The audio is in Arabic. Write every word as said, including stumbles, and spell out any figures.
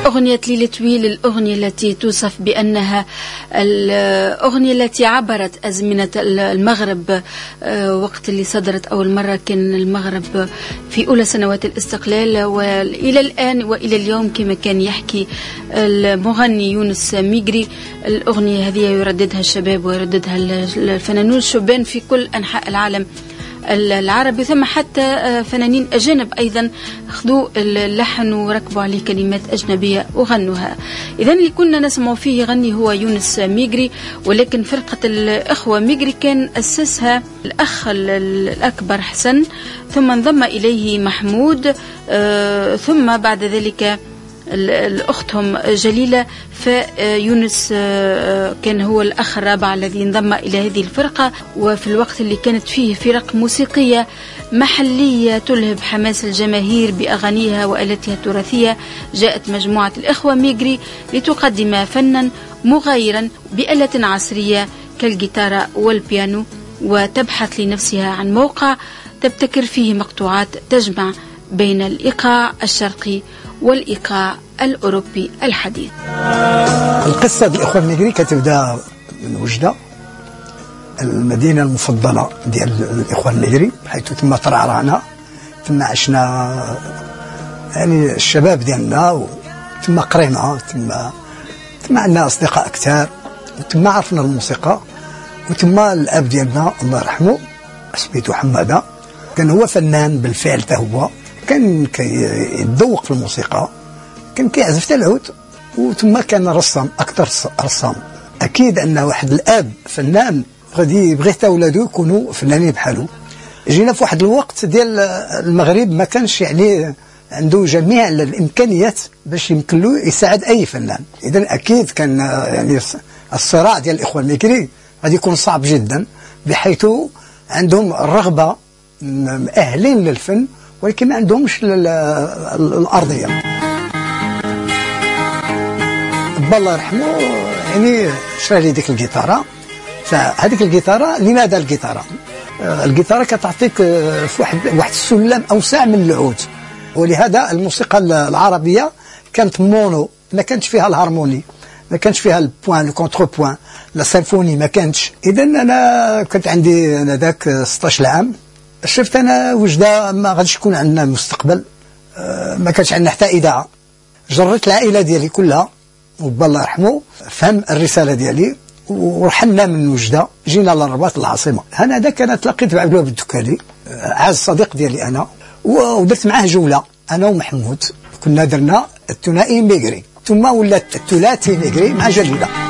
أغنية ليلة طويل، الأغنية التي توصف بأنها الأغنية التي عبرت أزمنة المغرب وقت اللي صدرت أول مرة. كان المغرب في أولى سنوات الاستقلال، وإلى الآن وإلى اليوم كما كان يحكي المغني يونس ميغري، الأغنية هذه يرددها الشباب ويرددها الفنانون الشبان في كل أنحاء العالم العربي، ثم حتى فنانين أجانب أيضا خذوا اللحن وركبوا عليه كلمات أجنبية وغنوها. إذن اللي كنا نسمع فيه يغني هو يونس ميغري، ولكن فرقة الأخوة ميغري كان أسسها الأخ الأكبر حسن، ثم انضم إليه محمود، ثم بعد ذلك الأختهم جليلة، فيونس كان هو الأخ الرابع الذي انضم إلى هذه الفرقة. وفي الوقت اللي كانت فيه فرق موسيقية محلية تلهب حماس الجماهير بأغانيها وآلاتها التراثية، جاءت مجموعة الأخوة ميغري لتقدم فنا مغايرا بآلة عصرية كالجيتارة والبيانو، وتبحث لنفسها عن موقع تبتكر فيه مقطوعات تجمع بين الإيقاع الشرقي والإيقاع الأوروبي الحديث. القصة ديال الأخوة ميغري كتبدا من وجدة، المدينة المفضلة ديال الإخوة ميغري، حيث تم ترعرعنا، تم عشنا يعني الشباب ديالنا، تم قرينا، تم تم عندنا أصدقاء كثار، وتم عرفنا الموسيقى، وتم الأب ديالنا الله يرحمه سميتو حمادة، كان هو فنان بالفعل، تا هو كان كيتذوق في الموسيقى، كان كيعزف حتى العود، وثم كان رسام، اكثر رسام. اكيد ان واحد الاب فنان غادي يبغي حتى ولادو يكونوا فنانين بحالو. جينا في واحد الوقت ديال المغرب ما كانش يعني عنده جميع الامكانيات باش يمكن له يساعد اي فنان، اذا اكيد كان يعني الصراع ديال الاخوه الميغري غادي يكون صعب جدا، بحيث عندهم الرغبه، مؤهلين للفن، ولكن ما عندهمش الأرضية. با الله يرحمه يعني شرى لي ديك الجيتارة، فهذيك الجيتارة لماذا الجيتارة؟ الجيتارة كتعطيك في واحد واحد السلم أوسع من العود، ولهذا الموسيقى العربية كانت مونو، ما كانش فيها الهارموني، ما كانش فيها البوان الكونتر بوان، لا سيمفوني ما كانتش. إذا أنا كنت عندي أنا ذاك ستطاش عام، شفت انا وجده ما غاديش يكون عندنا مستقبل، أه ما كانش عندنا حتى اذاعه. جريت العائله ديالي كلها، وبا الله يرحمه فهم الرساله ديالي، ورحلنا من وجده جينا للرباط العاصمه. انا ذاك انا تلاقيت بعبد الوهاب الدكالي، عاز صديق ديالي انا، ودرت معاه جوله انا ومحمود، كنا درنا الثنائي ميغري، ثم ولات الثلاثي ميغري مع جليله.